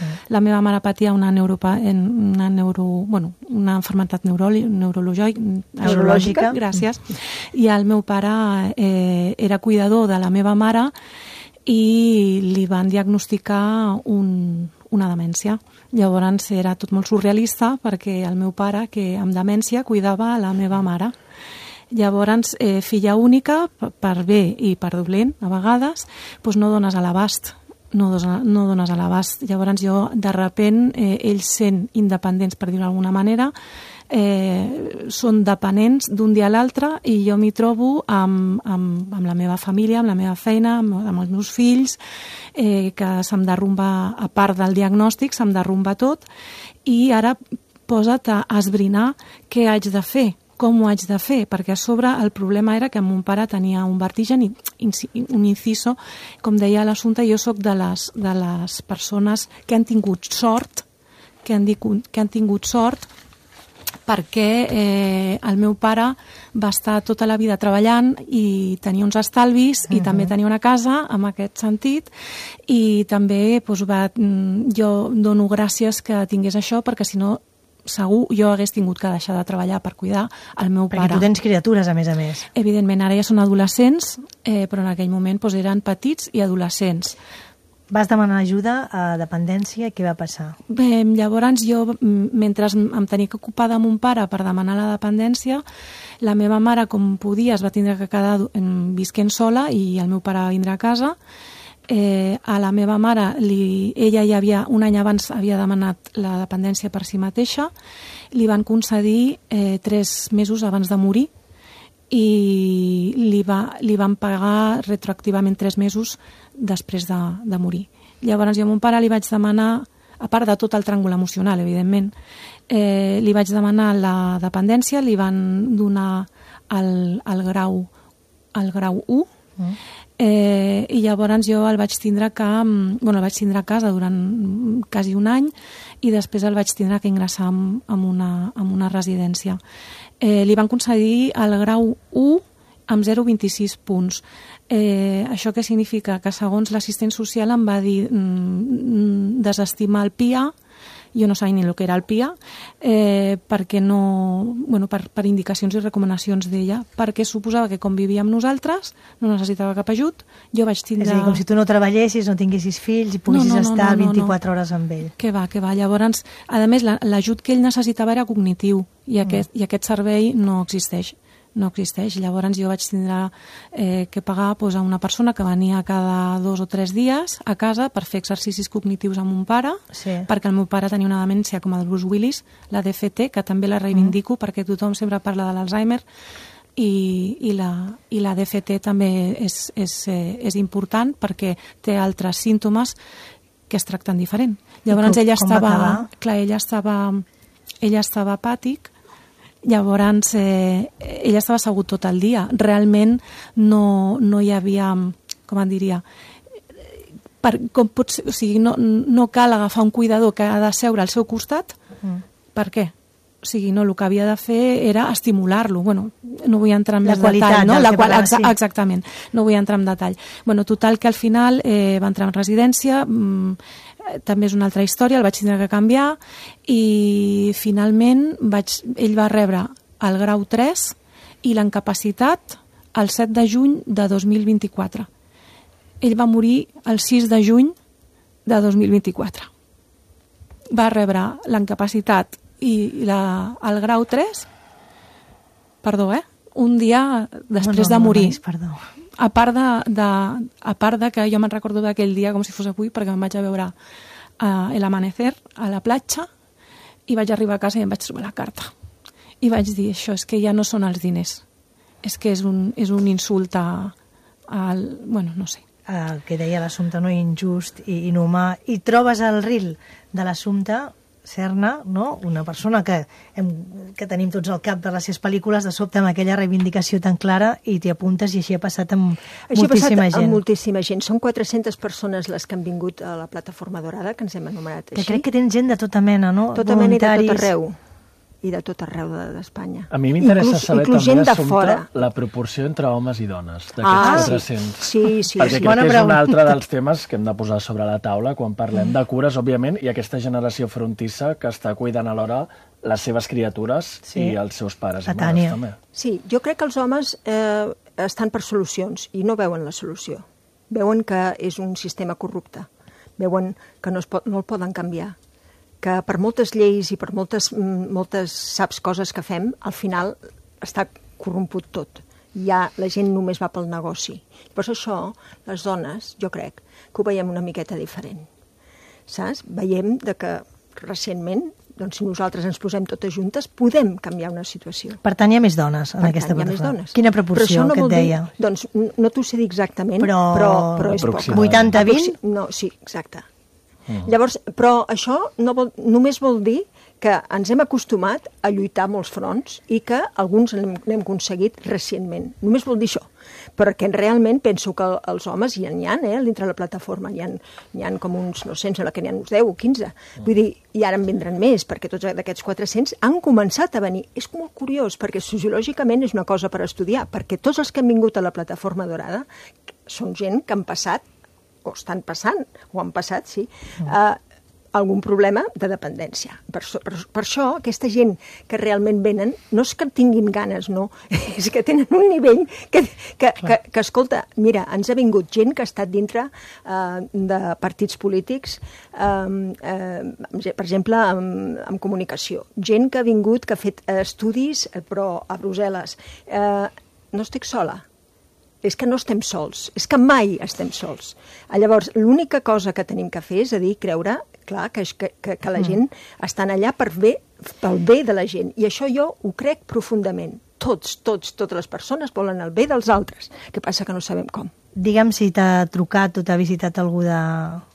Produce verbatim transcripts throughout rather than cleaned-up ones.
La meva mare patia una, neuropa, una, neuro, bueno, una enfermetat neurològica, neurològica, gràcies, i el meu pare eh, era cuidador de la meva mare i li van diagnosticar un, una demència. Llavors era tot molt surrealista perquè el meu pare, que amb demència, cuidava la meva mare. Llavors, eh, filla única, per bé i per dolent, a vegades, doncs no dones a l'abast. No, no dones a l'abast. Llavors jo, de repent, eh, ells sent independents, per dir-ho d'alguna manera, eh, són dependents d'un dia a l'altre i jo m'hi trobo amb, amb, amb la meva família, amb la meva feina, amb, amb els meus fills, eh, que se'm derrumba, a part del diagnòstic, se'm derrumba tot, i ara posa't a esbrinar què haig de fer, com ho haig de fer, perquè a sobre el problema era que mon pare tenia un vertigen i un inciso, com deia l'assumpte, jo sóc de les, de les persones que han tingut sort, que han, que han tingut sort perquè eh, el meu pare va estar tota la vida treballant i tenia uns estalvis i uh-huh. també tenia una casa, en aquest sentit, i també doncs, va, jo dono gràcies que tingués això, perquè si no segur jo hagués tingut que deixar de treballar per cuidar el meu perquè pare. Perquè tu tens criatures, a més a més. Evidentment, ara ja són adolescents, eh, però en aquell moment doncs, eren petits i adolescents. Vas demanar ajuda a dependència, què va passar? Bé, llavors jo, mentre em tenia que ocupar de mon pare per demanar la dependència, la meva mare, com podia, es va tindre que quedar visquent sola i el meu pare va vindre a casa. Eh, a la meva mare, li, ella ja havia, un any abans havia demanat la dependència per si mateixa, li van concedir eh, tres mesos abans de morir i li, va, li van pagar retroactivament tres mesos després de, de morir. Llavors jo a mon pare li vaig demanar, a part de tot el tràngol emocional, evidentment, eh, li vaig demanar la dependència, li van donar el, el grau el grau u, mm. eh, i llavors jo el vaig tindre que, bueno, el vaig tindre a casa durant quasi un any i després el vaig tindre que ingressar en, en, una, en una residència. Eh, li van concedir el grau u amb zero coma vint-i-sis punts. Eh, això què significa? Que segons l'assistent social em va dir mm, desestimar el P I A, jo no sabia ni el que era el P I A, eh, perquè no, bueno, per, per indicacions i recomanacions d'ella, perquè suposava que com vivia amb nosaltres no necessitava cap ajut, jo vaig tindre... És a dir, com si tu no treballessis, no tinguessis fills i poguessis no, no, no, estar no, no, vint-i-quatre no. hores amb ell. Que va, que va. Llavors, a més, l'ajut que ell necessitava era cognitiu i aquest, mm. i aquest servei no existeix. no existeix. Llavors jo vaig tindre eh, que pagar pues, a una persona que venia cada dos o tres dies a casa per fer exercicis cognitius amb mon pare, sí. perquè el meu pare tenia una demència com el Bruce Willis, la D F T, que també la reivindico mm. perquè tothom sempre parla de l'Alzheimer, i, i, la, i la D F T també és, és, eh, és important perquè té altres símptomes que es tracten diferent. Llavors com, ella estava, clar, ella estava, ella estava apàtic. Llavors, eh, ella estava assegut tot el dia. Realment no, no hi havia, com en diria, per, com pot ser, o sigui, no, no cal agafar un cuidador que ha de seure al seu costat. Mm. Per què? O sigui, no, el que havia de fer era estimular-lo. Bueno, no vull entrar en la més qualitat, detall, no? La qual, exa sí. Exactament, no vull entrar en detall. Bueno, total que al final eh, va entrar en residència, mmm, també és una altra història, el vaig tindre que canviar i finalment vaig, ell va rebre el grau tres i l'incapacitat el set de juny de dos mil vint-i-quatre. Ell va morir el sis de juny de dos mil vint-i-quatre. Va rebre l'incapacitat i la, el grau tres, perdó, eh? un dia després no, no, de morir. No, perdó. A part de, de, a part de que jo me'n recordo d'aquell dia com si fos avui, perquè em vaig a veure uh, el amanecer a la platja i vaig arribar a casa i em vaig trobar la carta. I vaig dir, això és que ja no són els diners, és que és un, és un insult a, al... bueno, no sé. El que deia l'Assumpta, no? Injust i inhumà. I trobes el reel de l'Assumpta Serna, no? Una persona que, hem, que tenim tots al cap de les seves pel·lícules, de sobte amb aquella reivindicació tan clara i t'hi apuntes i així ha passat amb així moltíssima ha passat gent. amb moltíssima gent. Són quatre-centes persones les que han vingut a la plataforma Dorada, que ens hem anomenat així. Que crec que tens gent de tota mena, no? Tota mena i de tot arreu. i de tot arreu d'Espanya. A mi m'interessa inclús, saber inclús també, de Assumpta, fora. la proporció entre homes i dones d'aquests Ah, quatre-cents. sí, sí. Perquè sí. crec que és un altre dels temes que hem de posar sobre la taula quan parlem de cures, òbviament, i aquesta generació frontissa que està cuidant alhora les seves criatures sí. i els seus pares i mares també. Sí, jo crec que els homes eh, estan per solucions i no veuen la solució. Veuen que és un sistema corrupte. Veuen que no, es pot, no el poden canviar. Que per moltes lleis i per moltes, moltes saps coses que fem, al final està corromput tot. Ja la gent només va pel negoci. Per això, les dones, jo crec, que ho veiem una miqueta diferent. Saps? Veiem de que recentment, doncs, si nosaltres ens posem totes juntes, podem canviar una situació. Per tant, hi ha més dones en per aquesta tant, plataforma. Quina proporció no que et deia? Dir, doncs no t'ho sé dir exactament, però, però, però és poc. vuitanta vint? No, sí, exacte. Mm. Llavors, però això no vol, només vol dir que ens hem acostumat a lluitar molts fronts i que alguns n'hem aconseguit recentment. Només vol dir això. Perquè realment penso que els homes hi ha, eh, dintre la plataforma, hi ha, hi ha com uns, no sé, em sembla que n'hi ha uns deu o quinze. Mm. Vull dir, i ara en vindran més, perquè tots d'aquests quatre-cents han començat a venir. És molt curiós, perquè sociològicament és una cosa per estudiar, perquè tots els que han vingut a la plataforma Dorada són gent que han passat o estan passant, o han passat, sí, mm. eh, algun problema de dependència. Per, per, per això, aquesta gent que realment venen, no és que tinguin ganes, no, és que tenen un nivell que, que, que, que escolta, mira, ens ha vingut gent que ha estat dintre eh, de partits polítics, eh, eh, per exemple, amb, amb comunicació. Gent que ha vingut, que ha fet estudis, eh, però a Brussel·les. Eh, no estic sola. És que no estem sols, és que mai estem sols. Llavors, l'única cosa que tenim que fer és a dir, creure, clar, que, que, que, que la gent estan allà per bé, pel bé de la gent. I això jo ho crec profundament. Tots, tots, totes les persones volen el bé dels altres. El que passa que no sabem com. Digue'm si t'ha trucat o t'ha visitat algú de,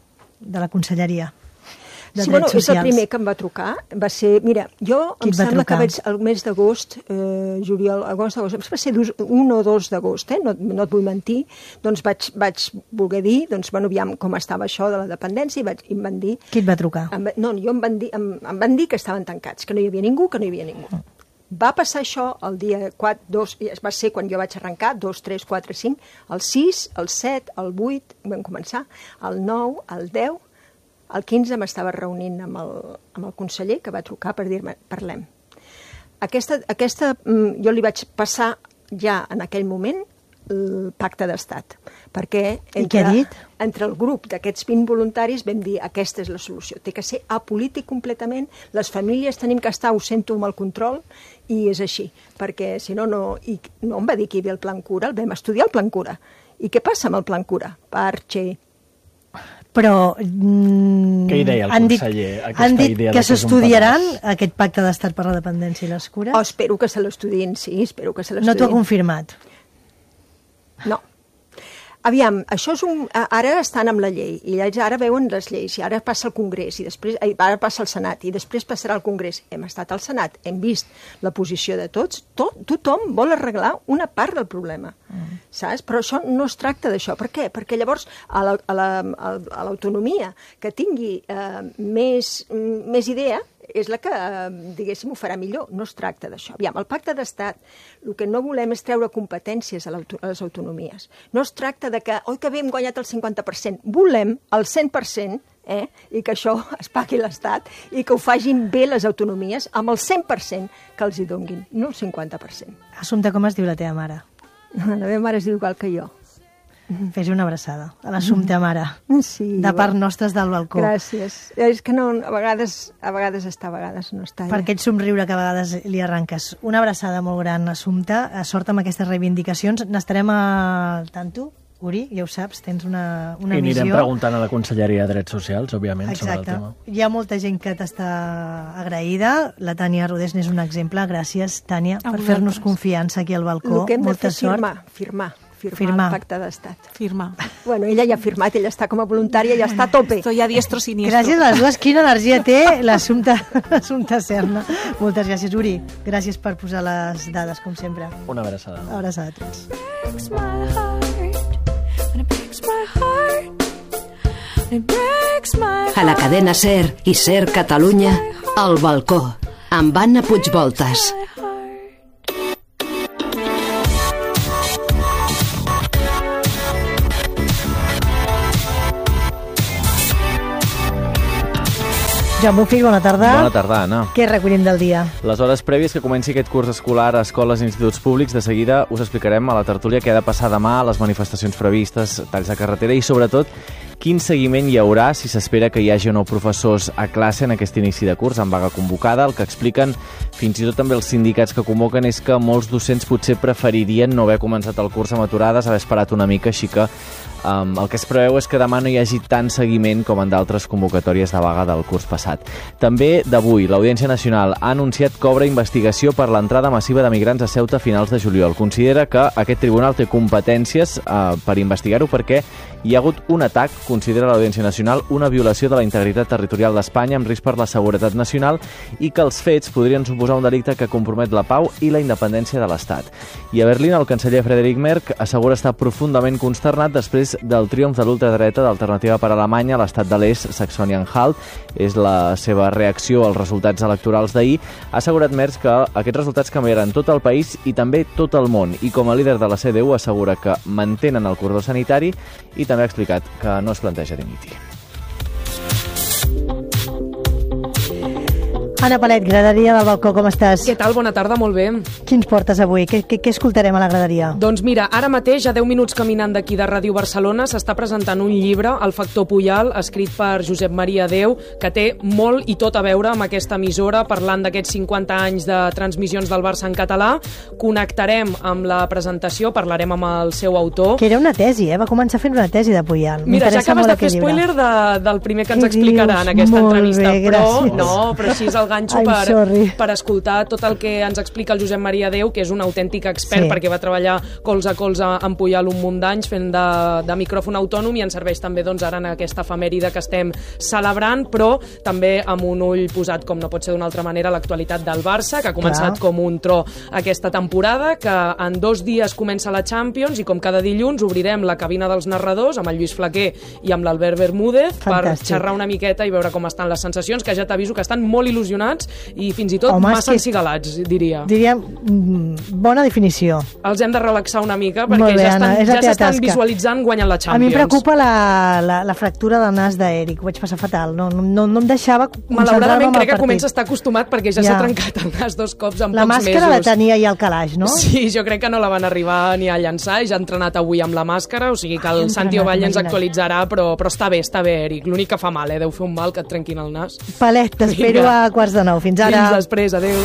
de la conselleria. Sí, bueno, és el primer que em va trucar. Va ser, mira, jo em sembla que vaig al mes d'agost, eh, juliol, agost, agost, va ser un o dos d'agost, eh, no, no et vull mentir, doncs vaig, vaig voler dir, doncs, bueno, aviam com estava això de la dependència, i, vaig, i em van dir... Qui et va trucar? Em, no, jo em van, dir, em, em van dir que estaven tancats, que no hi havia ningú, que no hi havia ningú. Mm. Va passar això el dia quatre, dos, va ser quan jo vaig arrencar, dos, tres, quatre, cinc, el sis, el set, el vuit, vam començar, el nou, el deu, el quinze m'estava reunint amb el, amb el conseller, que va trucar per dir-me, parlem. Aquesta, aquesta, jo li vaig passar ja en aquell moment el pacte d'estat, perquè entre, entre el grup d'aquests vint voluntaris vam dir aquesta és la solució, té que ser apolític completament, les famílies tenim que estar, ho sento, amb el control, i és així, perquè si no, no, i no em va dir que hi havia el plan cura, el vam estudiar el plan cura. I què passa amb el plan cura? Parche... Però mm, què hi deia el han conseller? Dit, han dit que s'estudiaran aquest pacte d'estat per la dependència i les cures? Oh, espero que se l'estudien, sí, espero que se l'estudien. No t'ho ha confirmat? No. Aviam, això és un... Ara estan amb la llei, i ara veuen les lleis, i ara passa al Congrés, i després ara passa al Senat, i després passarà al Congrés. Hem estat al Senat, hem vist la posició de tots, tot, tothom vol arreglar una part del problema, mm. saps? Però això no es tracta d'això. Per què? Perquè llavors a l'autonomia que tingui eh, més, més idea, és la que, diguéssim, ho farà millor. No es tracta d'això. Aviam, el pacte d'estat, el que no volem és treure competències a, a les autonomies. No es tracta de que, oi, que bé, hem guanyat el cinquanta per cent. Volem el cent per cent, eh? I que això es pagui l'Estat i que ho fagin bé les autonomies amb el cent per cent que els hi donguin, no el cinquanta per cent. Assumpta, com es diu la teva mare? La meva mare es diu igual que jo. Fes una abraçada a l'Assumpta mare, sí, de part nostres del balcó. Gràcies. És que no, a vegades, a vegades està, a vegades no està. Per aquest somriure que a vegades li arranques. Una abraçada molt gran, Assumpta. Sort amb aquestes reivindicacions. N'estarem al tanto, Uri, ja ho saps, tens una, una I missió. anirem preguntant a la Conselleria de Drets Socials, òbviament, Exacte. Sobre el tema. Hi ha molta gent que t'està agraïda. La Tània Rodés n'és un exemple. Gràcies, Tània, per fer-nos confiança aquí al balcó. El que hem molta de fer sort. firmar, firmar. Firmar, firmar el pacte d'estat. Firmar. Bueno, ella ja ha firmat, ella està com a voluntària, ja està a tope. Estoy a diestro siniestro. Gràcies a les dues. Quina energia té l'Assumpta Serna. Moltes gràcies, Uri. Gràcies per posar les dades, com sempre. Una abraçada. Abraçada a tots. A la cadena SER i SER Catalunya, al balcó. amb Anna Puigvoltas. Joan Bufill, bona tarda. Bona tarda, Anna. Què recollim del dia? Les hores prèvies que comenci aquest curs escolar a escoles i instituts públics, de seguida us explicarem a la tertúlia què ha de passar demà, les manifestacions previstes, talls de carretera i, sobretot, quin seguiment hi haurà si s'espera que hi hagi o no professors a classe en aquest inici de curs amb vaga convocada. El que expliquen fins i tot també els sindicats que convoquen és que molts docents potser preferirien no haver començat el curs amb aturades, haver esperat una mica, així que Um, el que es preveu és que demà no hi hagi tant seguiment com en d'altres convocatòries de vaga del curs passat. També d'avui, l'Audiència Nacional ha anunciat que obre investigació per l'entrada massiva de migrants a Ceuta a finals de juliol. Considera que aquest tribunal té competències uh, per investigar-ho perquè hi ha hagut un atac, considera l'Audiència Nacional, una violació de la integritat territorial d'Espanya amb risc per la seguretat nacional i que els fets podrien suposar un delicte que compromet la pau i la independència de l'Estat. I a Berlín, el canceller Friedrich Merz assegura estar profundament consternat després del triomf de l'ultradreta d'Alternativa per Alemanya a l'estat de l'est, Saxònia-Anhalt. És la seva reacció als resultats electorals d'ahir. Ha assegurat Merz que aquests resultats canviaran tot el país i també tot el món. I com a líder de la C D U assegura que mantenen el cordó sanitari i també ha explicat que no es planteja dimitir. Anna Palet, Graderia del Balcó, com estàs? Què tal? Bona tarda, molt bé. Què ens portes avui? Què, què, què escoltarem a la graderia? Doncs mira, ara mateix, a deu minuts caminant d'aquí de Ràdio Barcelona, s'està presentant un llibre, El factor Puyal, escrit per Josep Maria Deu, que té molt i tot a veure amb aquesta emissora, parlant d'aquests cinquanta anys de transmissions del Barça en català. Connectarem amb la presentació, parlarem amb el seu autor. Que era una tesi, eh? Va començar fent una tesi de Puyal. Mira, ja acabes de fer spoiler de, del primer que ens explicarà en aquesta molt entrevista. Bé, però gràcies. no, però així és el ganxo per, per escoltar tot el que ens explica el Josep Maria Deu, que és un autèntic expert, sí, perquè va treballar colze a colze amb Puyal un munt d'anys fent de, de micròfon autònom i ens serveix també doncs, ara en aquesta efemèride que estem celebrant, però també amb un ull posat, com no pot ser d'una altra manera, a l'actualitat del Barça, que ha començat Clar. com un tro aquesta temporada, que en dos dies comença la Champions i com cada dilluns obrirem la cabina dels narradors amb el Lluís Flaquer i amb l'Albert Bermúdez Fantàstic. per xerrar una miqueta i veure com estan les sensacions, que ja t'aviso que estan molt il·lusionats i fins i tot Home, massa que... encigalats, diria. Diria, mm, bona definició. Els hem de relaxar una mica perquè bé, ja estan, Anna, ja s'estan visualitzant guanyant la Champions. A mi em preocupa la, la, la fractura del nas d'Eric, ho vaig passar fatal, no, no, no em deixava concentrar-me Malauradament en el crec que partit. comença a estar acostumat perquè ja, ja. s'ha trencat el nas dos cops en la pocs mesos. La màscara la tenia ja al calaix, no? Sí, jo crec que no la van arribar ni a llançar i ja ha entrenat avui amb la màscara, o sigui que el Santi Ovall ens actualitzarà, però, però està bé, està bé, Eric. L'únic que fa mal, eh? Deu fer un mal que et trenquin el nas. Palet, t'espero a quarts de nou. Fins ara. Fins després, adéu.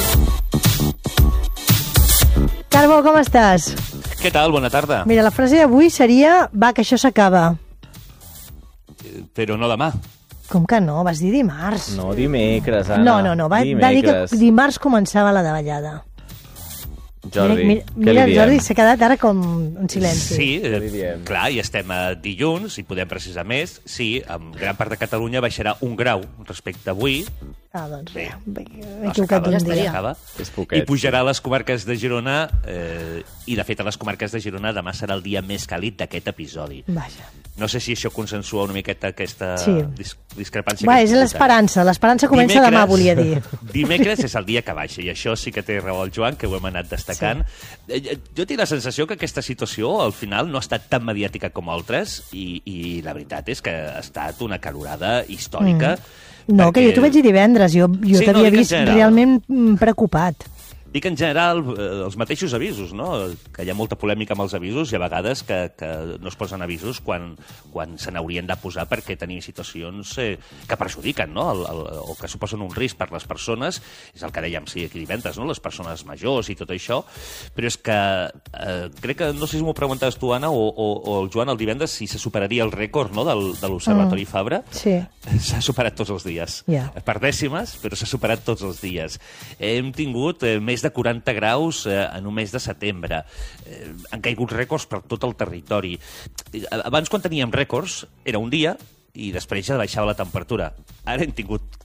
Carbo, com estàs? Què tal? Bona tarda. Mira, la frase d'avui seria va, que això s'acaba. Però no demà. Com que no? Vas dir dimarts. No, dimecres, Anna. No, no, no. Va, va dir que dimarts començava la davallada. Jordi, mira, mira, mira el Jordi s'ha quedat ara com en silenci. Sí, eh, clar, i estem a dilluns i podem precisar més. Sí, en gran part de Catalunya baixarà un grau respecte a avui. Ah, doncs bé, m'he equivocat d'un dia. I pujarà a les comarques de Girona, eh, i de fet a les comarques de Girona demà serà el dia més càlid d'aquest episodi. Vaja. No sé si això consensua una miqueta aquesta sí. dis discrepància. Va, és l'esperança, l'esperança comença dimecres, demà, volia dir. Dimecres és el dia que baixa, i això sí que té raó el Joan, que ho hem anat destacant. Sí. Jo tinc la sensació que aquesta situació al final no ha estat tan mediàtica com altres, i, i la veritat és que ha estat una calorada històrica. Mm. No, perquè... que jo t'ho vaig dir divendres, jo, jo sí, t'havia no, vist realment preocupat. Dic en general els mateixos avisos, no? Que hi ha molta polèmica amb els avisos i a vegades que, que no es posen avisos quan, quan se n'haurien de posar perquè tenim situacions eh, que perjudiquen, no? El, el, o que suposen un risc per les persones. És el que dèiem sí, aquí divendres, no? Les persones majors i tot això. Però és que eh, crec que, no sé si m'ho preguntaves tu, Anna, o, o, o el Joan el divendres, si se superaria el rècord, no? Del, de l'Observatori mm. Fabra. Sí. S'ha superat tots els dies. Yeah. Per dècimes, però s'ha superat tots els dies. Hem tingut eh, més de quaranta graus eh, en un mes de setembre. Eh, han caigut rècords per tot el territori. Abans, quan teníem rècords, era un dia i després ja baixava la temperatura. Ara hem tingut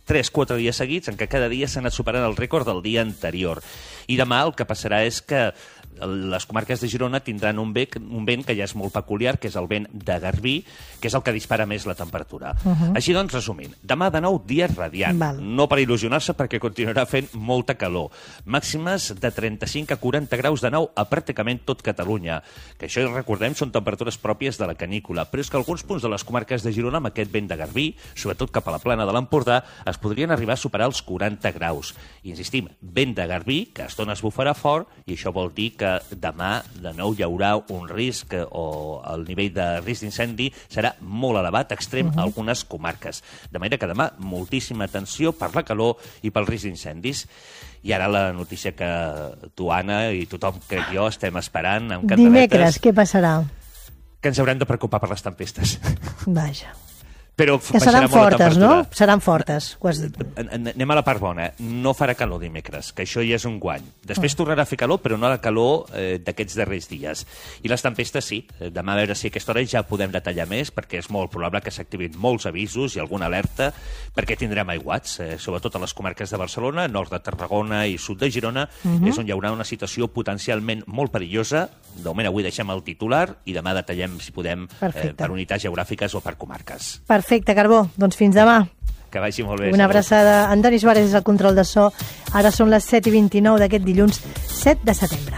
tres quatre dies seguits en què cada dia s'ha anat superant el rècord del dia anterior. I demà el que passarà és que les comarques de Girona tindran un vent, un vent que ja és molt peculiar, que és el vent de Garbí, que és el que dispara més la temperatura. Uh -huh. Així doncs, resumint, demà de nou dia radiant. Val. No per il·lusionar-se, perquè continuarà fent molta calor. Màximes de trenta-cinc a quaranta graus de nou a pràcticament tot Catalunya. Que això, recordem, són temperatures pròpies de la canícula. Però és que alguns punts de les comarques de Girona, amb aquest vent de Garbí, sobretot cap a la plana de l'Empordà, es podrien arribar a superar els quaranta graus. I insistim, vent de Garbí, que a estones bufarà fort, i això vol dir que demà de nou hi haurà un risc o el nivell de risc d'incendi serà molt elevat, extrem, a algunes comarques. De manera que demà moltíssima atenció per la calor i pel risc d'incendis. I ara la notícia que tu, Anna, i tothom que jo estem esperant amb cantaletes... Dimecres, què passarà? Que ens haurem de preocupar per les tempestes. Vaja. Però que seran fortes, no? Seran fortes, ho has dit. Anem a la part bona. No farà calor dimecres, que això ja és un guany. Després oh. tornarà a fer calor, però no la calor eh, d'aquests darrers dies. I les tempestes, sí. Demà a veure si a aquesta hora ja podem detallar més, perquè és molt probable que s'activin molts avisos i alguna alerta, perquè tindrem aiguats, eh, sobretot a les comarques de Barcelona, nord de Tarragona i sud de Girona, uh-huh. és on hi haurà una situació potencialment molt perillosa. De moment avui deixem el titular i demà detallem, si podem, eh, per unitats geogràfiques o per comarques. Perfecte. Perfecte, Carbó. Doncs fins demà. Que vagi molt bé. Una abraçada. Antoni Suárez és el control de so. Ara són les set i vint-i-nou d'aquest dilluns set de setembre.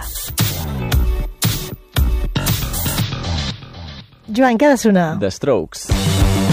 Joan, què ha de sonar? The Strokes.